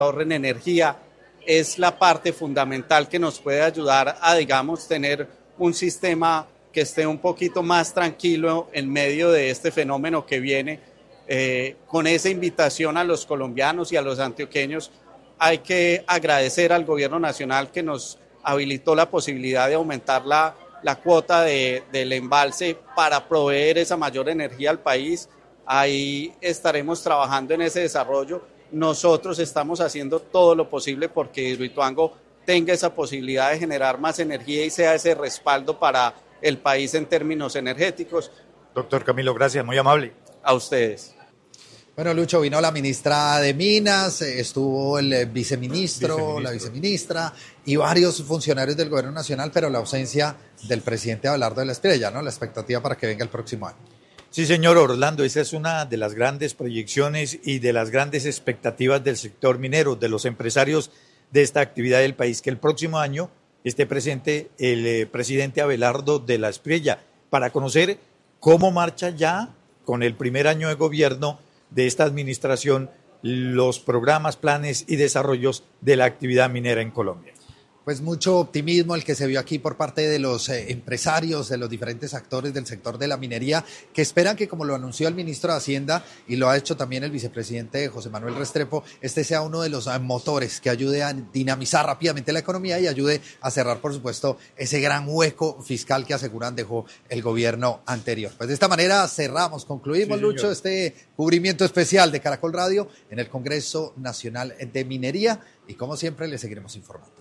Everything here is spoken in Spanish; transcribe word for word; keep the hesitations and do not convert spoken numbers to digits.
ahorren energía, es la parte fundamental que nos puede ayudar a, digamos, tener un sistema que esté un poquito más tranquilo en medio de este fenómeno que viene. Eh, con esa invitación a los colombianos y a los antioqueños, hay que agradecer al gobierno nacional que nos habilitó la posibilidad de aumentar la, la cuota de, del embalse para proveer esa mayor energía al país. Ahí estaremos trabajando en ese desarrollo. Nosotros estamos haciendo todo lo posible porque Hidroituango tenga esa posibilidad de generar más energía y sea ese respaldo para el país en términos energéticos. Doctor Camilo, gracias, muy amable. A ustedes. Bueno, Lucho, vino la ministra de Minas, estuvo el viceministro, viceministro, la viceministra y varios funcionarios del gobierno nacional, pero la ausencia del presidente Abelardo de la Espriella, ¿no? La expectativa para que venga el próximo año. Sí, señor Orlando, esa es una de las grandes proyecciones y de las grandes expectativas del sector minero, de los empresarios de esta actividad del país, que el próximo año esté presente el eh, presidente Abelardo de la Espriella para conocer cómo marcha ya con el primer año de gobierno de esta administración los programas, planes y desarrollos de la actividad minera en Colombia. Pues mucho optimismo el que se vio aquí por parte de los eh, empresarios, de los diferentes actores del sector de la minería, que esperan que, como lo anunció el ministro de Hacienda y lo ha hecho también el vicepresidente José Manuel Restrepo, este sea uno de los eh, motores que ayude a dinamizar rápidamente la economía y ayude a cerrar, por supuesto, ese gran hueco fiscal que aseguran dejó el gobierno anterior. Pues de esta manera cerramos, concluimos, sí, Lucho, este cubrimiento especial de Caracol Radio en el Congreso Nacional de Minería y, como siempre, le seguiremos informando.